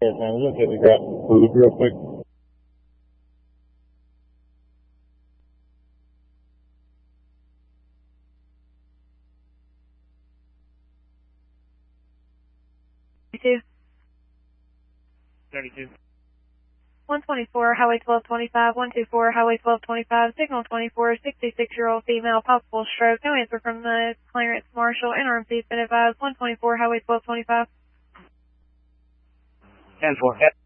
start time. We'll take the grab real quick. Two. 32. 124, Highway 1225, 124, Highway 1225, signal 24, 66-year-old female, possible stroke. No answer from the Clarence Marshall. NRMC has been advised. 124, Highway 1225. 10-4.